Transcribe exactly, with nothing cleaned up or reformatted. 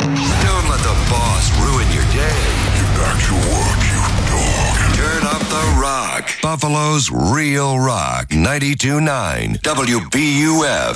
Don't let the boss ruin your day. Get back to work, you dog. Turn up the rock. Buffalo's Real Rock. ninety-two point nine W B U F.